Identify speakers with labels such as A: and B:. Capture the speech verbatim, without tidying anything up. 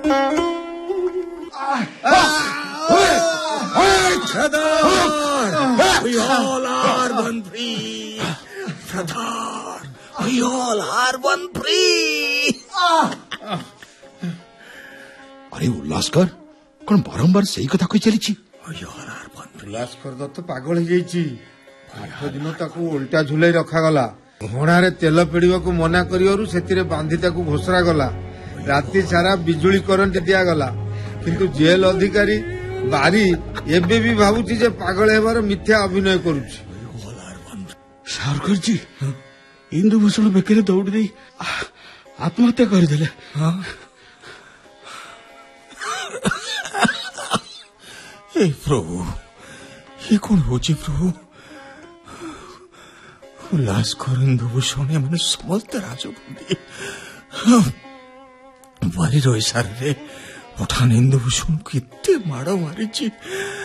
A: We all are one free. Sardar, we all are one free.
B: अरे उल्लासकर कौन बारंबार सही कथा कही चली?
C: उल्लासकर दत्त पागल हो जाइछि। आठ दिन ताकू उल्टा झुलाई रखा गला। घोड़ारे तेल पेड़िबा को मना करिवरु सेतिरे बांधी ताकू घोषरा गला। राति सारा बिजुली करंट दिया गला। किंतु जेल अधिकारी बारी एबे भी भाबुछि जे पागल हेबार मिथ्या अभिनय करूछि।
B: सावरकर जी इंदुभूषण बेकेरे दौड़ी दे आत्महत्या करदेले।
A: हे प्रभु, ये कौन होची प्रभु? उल्लासकर इंदुभूषण मैंने समस्त राजबंदी बारी रही सारे पठान इंदुभूषण को इतने माड़ मारी